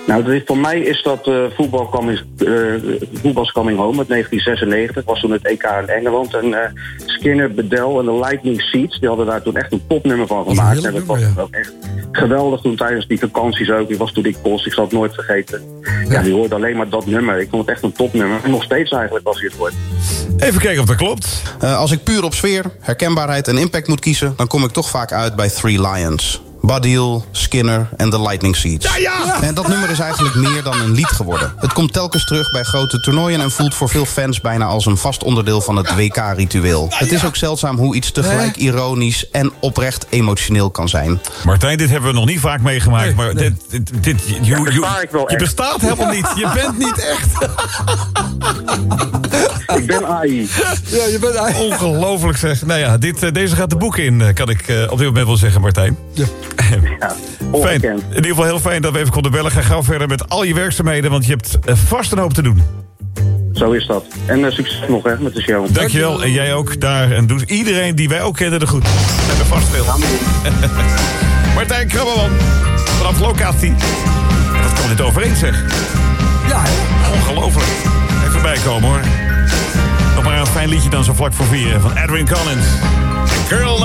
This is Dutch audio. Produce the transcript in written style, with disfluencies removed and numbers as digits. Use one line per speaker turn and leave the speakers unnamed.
Nou, voor mij is dat Voetbal's Coming Home uit 1996. Was toen het EK in Engeland. En Skinner, Bedell en de Lightning Seeds, die hadden daar toen echt een topnummer van gemaakt. En dat was ook echt geweldig toen tijdens die vakanties ook. Die was toen Dick Bos, ik zal het nooit vergeten. Ja, die hoorde alleen maar dat nummer. Ik vond het echt een topnummer. En nog steeds eigenlijk als je het hoort.
Even kijken of dat klopt.
Als ik puur op sfeer, herkenbaarheid en impact moet kiezen, dan kom ik toch vaak uit bij Three Lions. Baddiel, Skinner en de Lightning Seeds.
Ja!
En dat nummer is eigenlijk meer dan een lied geworden. Het komt telkens terug bij grote toernooien en voelt voor veel fans bijna als een vast onderdeel van het WK-ritueel. Het is ook zeldzaam hoe iets tegelijk ironisch en oprecht emotioneel kan zijn.
Martijn, dit hebben we nog niet vaak meegemaakt, maar je bestaat helemaal niet. Je bent niet echt.
Ik ben AI.
Ja, je bent AI.
Ongelooflijk zeg. Nou ja, deze gaat de boeken in, kan ik op dit moment wel zeggen, Martijn.
Ja,
fijn. In ieder geval heel fijn dat we even konden bellen. Ga gauw verder met al je werkzaamheden, want je hebt vast een hoop te doen.
Zo is dat. En succes nog hè, met de show.
Dankjewel. En jij ook daar. En doe iedereen die wij ook kennen er goed. En er vast veel. Martijn Krabbeman. Vanaf locatie. Wat kan dit overeen zeg?
Ja, hè?
Ongelooflijk. Even bijkomen hoor. Nog maar een fijn liedje dan zo vlak voor 4 van Edwin Collins. Girl